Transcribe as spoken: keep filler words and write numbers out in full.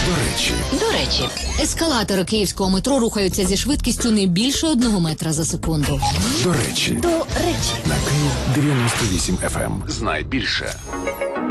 До речі. До речі, ескалатори київського метро рухаються зі швидкістю не більше одного метра за секунду. До речі. До речі. На Київ дев'яносто вісім еф ем. Знай більше.